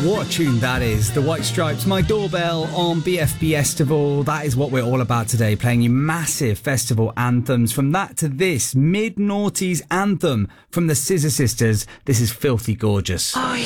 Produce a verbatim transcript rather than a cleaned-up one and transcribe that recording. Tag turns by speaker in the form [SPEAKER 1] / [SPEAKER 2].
[SPEAKER 1] What a tune that is. The White Stripes, My Doorbell on B F B Festival. That is what we're all about today, playing you massive festival anthems. From that to this, mid-noughties anthem from the Scissor Sisters. This is Filthy Gorgeous. Oh, yeah.